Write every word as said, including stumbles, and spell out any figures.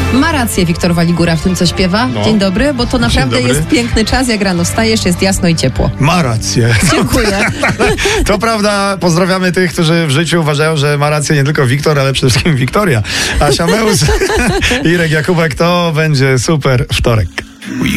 Ma rację Wiktor Waligura w tym, co śpiewa. No. Dzień dobry, bo to naprawdę jest piękny czas, jak rano wstajesz, jest jasno i ciepło. Ma rację. Dziękuję. To prawda, pozdrawiamy tych, którzy w życiu uważają, że ma rację nie tylko Wiktor, ale przede wszystkim Wiktoria. Asia Meus, Irek Jakubek, to będzie super wtorek.